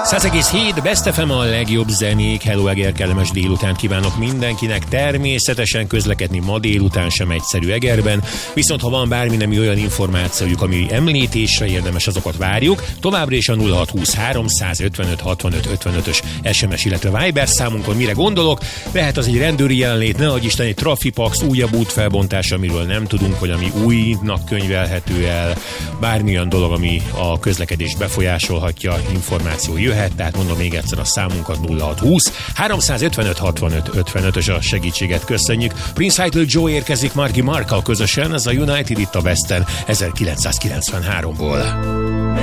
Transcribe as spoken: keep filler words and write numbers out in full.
száz egész hét Best ef em a legjobb zenék. Hello Eger, kellemes délután kívánok mindenkinek. Természetesen közlekedni ma délután sem egyszerű Egerben, viszont ha van bármi nemű olyan információjuk, ami említésre érdemes, azokat várjuk. Továbbra is a nulla hat húsz háromszázötvenöt hatvanöt ötvenötös es em es, illetve Viber számunkon. Mire gondolok? Lehet az egy rendőri jelenlét, ne adj Isten, egy Trafipax újabb útfelbontás, amiről nem tudunk, hogy ami újnak könyvelhető el, bármilyen dolog, ami a közlekedést befolyásolhatja, információ jöhet, tehát mondom még egyszer a számunkat nulla hat húsz háromszázötvenöt hatvanöt ötvenötös, a segítséget köszönjük. Prince Idol Joe érkezik Marky Markkal közösen, ez a United itt a Westen ezerkilencszázkilencvenháromból.